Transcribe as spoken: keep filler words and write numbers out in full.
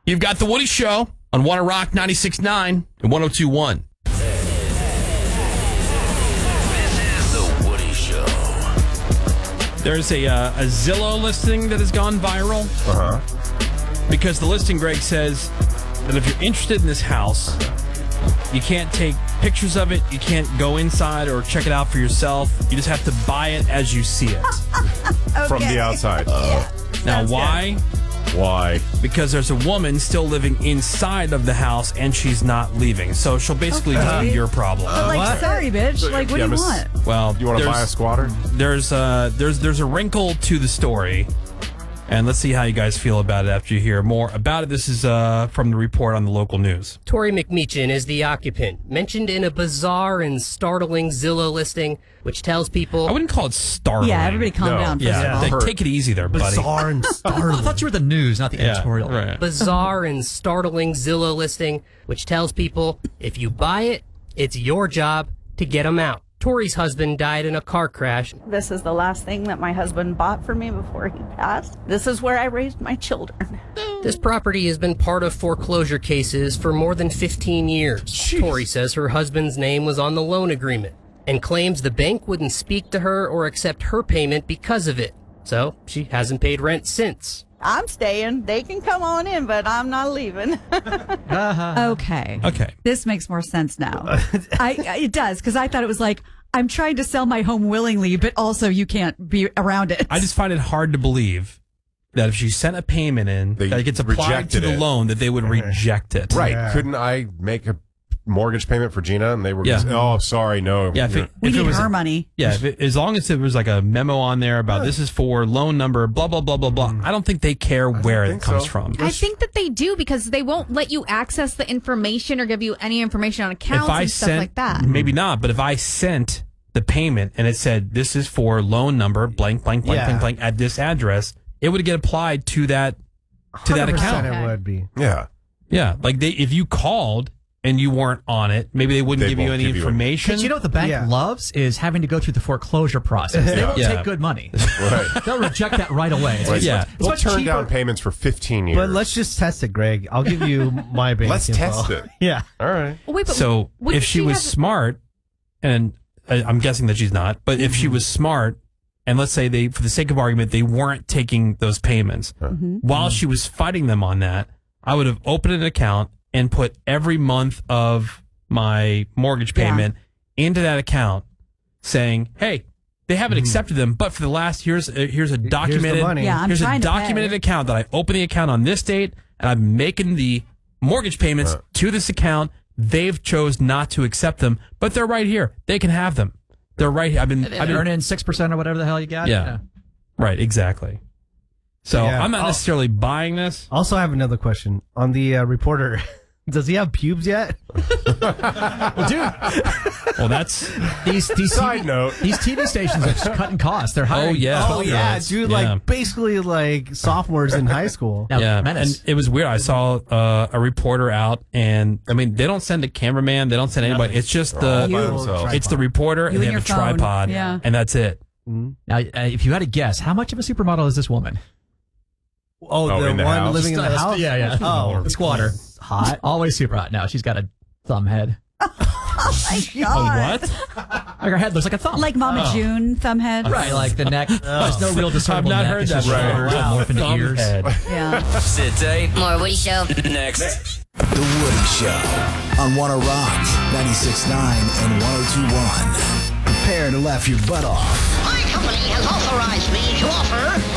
You've got The Woody Show on Wanna Rock ninety-six point nine and one oh two point one. There's a, uh, a Zillow listing that has gone viral. Uh-huh. Because the listing, Greg, says that if you're interested in this house, you can't take pictures of it, you can't go inside or check it out for yourself. You just have to buy it as you see it. Okay. From the outside. Uh, now, why? Good. Why? Because there's a woman still living inside of the house and she's not leaving. So she'll basically Okay. just be your problem. But like, What? sorry, bitch. So, Like, what yeah, do you Miss- want? Well, You want to there's- buy a squatter? There's uh there's there's a wrinkle to the story, and let's see how you guys feel about it after you hear more about it. This is uh from the report on the local news. Tori McMeechan is the occupant, mentioned in a bizarre and startling Zillow listing, which tells people... I wouldn't call it startling. Yeah, everybody calm No. down. First Yeah, of all. like, take it easy there, buddy. Bizarre and startling. I thought you were the news, not the Yeah, editorial. right. bizarre and startling Zillow listing, which tells people if you buy it, it's your job to get them out. Tori's husband died in a car crash. This is the last thing that my husband bought for me before he passed. This is where I raised my children. This property has been part of foreclosure cases for more than fifteen years. Tori says her husband's name was on the loan agreement and claims the bank wouldn't speak to her or accept her payment because of it. So she hasn't paid rent since. I'm staying. They can come on in, but I'm not leaving. Okay. Okay. This makes more sense now. I, I it does, because I thought it was like, I'm trying to sell my home willingly, but also you can't be around it. I just find it hard to believe that if she sent a payment in They that gets applied to rejected the it. loan, that they would reject it. Right. Yeah. Couldn't I make a mortgage payment for Gina? And they were Yeah. just, oh, sorry, no. Yeah, if You're- it, we if it need was her money. Yeah, if it, as long as it was like a memo on there about this is for loan number, blah, blah, blah, blah, blah. I don't think they care where it think comes so. from. I think that they do because they won't let you access the information or give you any information on accounts If I and stuff sent, like that. maybe not, but if I sent the payment and it said this is for loan number blank, blank, blank, Yeah. blank, blank at this address, it would get applied to that to that one hundred percent account. It would be. Yeah. Yeah, like they if you called and you weren't on it, maybe they wouldn't They give you won't any give you any- information. Because you know what the bank Yeah. loves is having to go through the foreclosure process. They won't Yeah. take good money. Right. They'll reject that right away. It's, Right. it's Yeah. much, it's We'll much turn cheaper. down payments for fifteen years. But let's just test it, Greg. I'll give you my bank Let's info. test it. Yeah. All right. Wait, but So wouldn't if she was have- smart, and I- I'm guessing that she's not, but if she was smart, and let's say they, for the sake of argument, they weren't taking those payments, while she was fighting them on that, I would have opened an account and put every month of my mortgage Yeah. payment into that account, saying, "Hey, they haven't accepted them, but for the last here's a, here's a documented money. Yeah, I'm here's a trying to documented pay. account that I opened the account on this date, and I'm making the mortgage payments to this account. They've chose not to accept them, but they're right here. They can have them. They're right here. I've been, They I've been earn in six percent or whatever the hell you got. Yeah. right, exactly. So Yeah. I'm not I'll- necessarily buying this. Also, I have another question on the uh, reporter. Does he have pubes yet? Well, dude, Well, that's these these Side T V, note. these T V stations are cutting costs. They're hiring. yeah. Oh yeah, twelve-year-olds. dude. Yeah. Like basically like sophomores in high school. Now, yeah, Menace. and it was weird. I saw uh, a reporter out, and I mean, they don't send a cameraman, they don't send anybody. It's just They're all the by You- themselves. it's the reporter, You and they and have a your phone. tripod, Yeah. and that's it. Now, uh, if you had to guess, how much of a supermodel is this woman? Oh, Oh, the in the one house? living in the Just- house. yeah, yeah. Oh, The squatter. hot. Always super hot. Now she's got a thumb head. My Oh, God. what? Like her head looks like a thumb. Like Mama June, thumbhead. right, like the neck. There's no real I've discernible not neck. heard It's that just before. shoulders and Wow. morph into Thumb ears. head. Yeah. Sit tight. More Woody Show. Next. The Woody Show on Wanna Rock ninety-six point nine and one oh two point one. Prepare to laugh your butt off. My company has authorized me to offer